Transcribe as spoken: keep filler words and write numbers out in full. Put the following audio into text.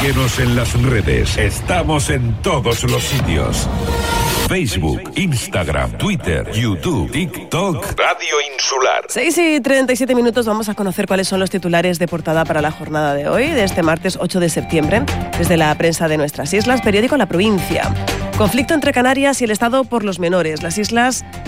Síguenos en las redes. Estamos en todos los sitios. Facebook, Instagram, Twitter, YouTube, TikTok, Radio Insular. seis y treinta y siete minutos, vamos a conocer cuáles son los titulares de portada para la jornada de hoy, de este martes ocho de septiembre, desde la prensa de nuestras islas, periódico La Provincia. Conflicto entre Canarias y el Estado por los menores. Las islas